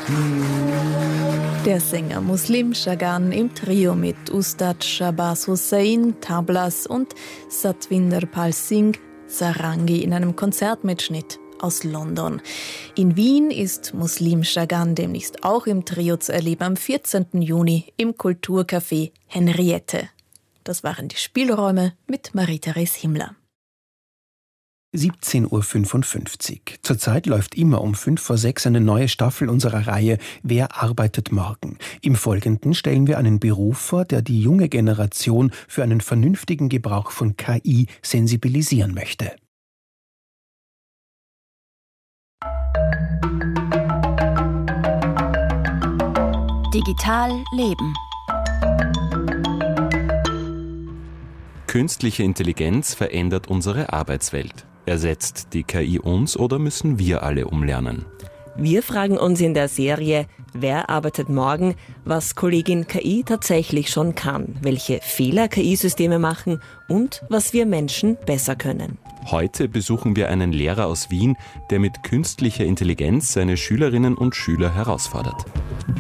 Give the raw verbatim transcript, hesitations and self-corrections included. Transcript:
Der Sänger Muslim Shagan im Trio mit Ustad Shahbaz Hussain, Tablas und Satwinder Pal Singh Sarangi in einem Konzertmitschnitt aus London. In Wien ist Muslim Shagan demnächst auch im Trio zu erleben am vierzehnten Juni im Kulturcafé Henriette. Das waren die Spielräume mit Marie-Therese Himmler. siebzehn Uhr fünfundfünfzig. Zurzeit läuft immer um fünf vor sechs eine neue Staffel unserer Reihe Wer arbeitet morgen? Im Folgenden stellen wir einen Beruf vor, der die junge Generation für einen vernünftigen Gebrauch von K I sensibilisieren möchte. Digital leben. Künstliche Intelligenz verändert unsere Arbeitswelt. Ersetzt die K I uns oder müssen wir alle umlernen? Wir fragen uns in der Serie Wer arbeitet morgen?, was Kollegin K I tatsächlich schon kann, welche Fehler K I-Systeme machen und was wir Menschen besser können. Heute besuchen wir einen Lehrer aus Wien, der mit künstlicher Intelligenz seine Schülerinnen und Schüler herausfordert.